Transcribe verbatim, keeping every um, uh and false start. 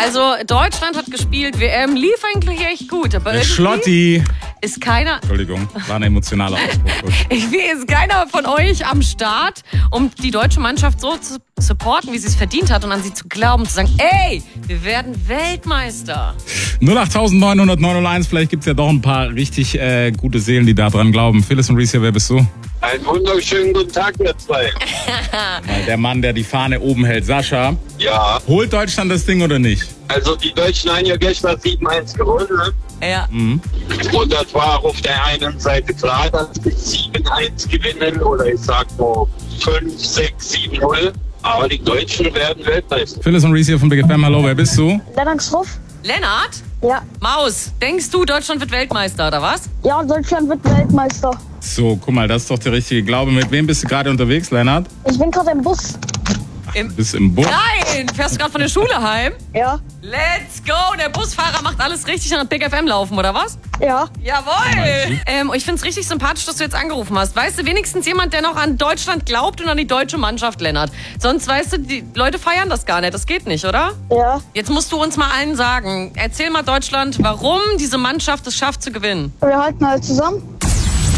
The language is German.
Also Deutschland hat gespielt, W M lief eigentlich echt gut, aber Der irgendwie Schlotti. ist keiner, Entschuldigung, war ein emotionaler Ausdruck. irgendwie ist keiner von euch am Start, um die deutsche Mannschaft so zu supporten, wie sie es verdient hat und an sie zu glauben, zu sagen, ey, wir werden Weltmeister. null acht neun null neun eins, vielleicht gibt es ja doch ein paar richtig äh, gute Seelen, die da dran glauben. Phyllis und Reese, wer bist du? Einen wunderschönen guten Tag, ihr zwei. Der Mann, der die Fahne oben hält, Sascha. Ja, Holt Deutschland das Ding oder nicht? also die Deutschen haben ja gestern sieben eins gewonnen. Ne? Ja. Mhm. Und das war auf der einen Seite klar, dass wir sieben eins gewinnen oder ich sag nur fünf, sechs, sieben null. Aber die Deutschen werden Weltmeister. Phyllis und Reese hier von Big F M, hallo, wer bist du? Lennox Ruff? Lennart? Ja. Maus, denkst du, Deutschland wird Weltmeister, oder was? Ja, Deutschland wird Weltmeister. So, guck mal, das ist doch der richtige Glaube. Mit wem bist du gerade unterwegs, Lennart? Ich bin gerade im Bus. Im Du bist im Bus. Nein! Fährst du gerade von der Schule heim? Ja. Let's go! Der Busfahrer macht alles richtig an Big F M laufen, oder was? Ja. Jawohl! Ähm, ich find's richtig sympathisch, dass du jetzt angerufen hast. Weißt du, wenigstens jemand, der noch an Deutschland glaubt und an die deutsche Mannschaft, Lennart. Sonst, weißt du, die Leute feiern das gar nicht. Das geht nicht, oder? Ja. Jetzt musst du uns mal allen sagen. Erzähl mal Deutschland, warum diese Mannschaft es schafft zu gewinnen. Wir halten halt zusammen.